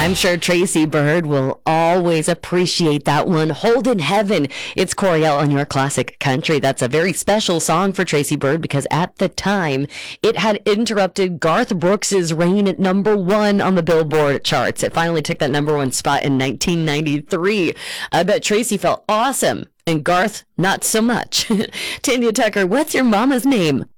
I'm sure Tracy Bird will always appreciate that one. Hold in Heaven. It's Coriel on your classic country. That's a very special song for Tracy Bird because at the time it had interrupted Garth Brooks's reign at number one on the Billboard charts. It finally took that number one spot in 1993. I bet Tracy felt awesome and Garth not so much. Tanya Tucker, what's your mama's name?